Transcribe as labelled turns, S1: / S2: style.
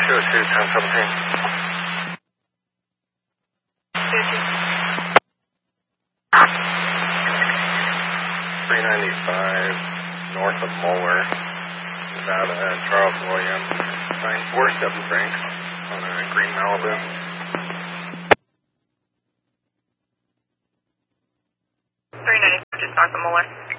S1: 395 north of Moeller, Nevada, Charles Williams, 947 Frank on a green Malibu.
S2: 395 just north of Moeller.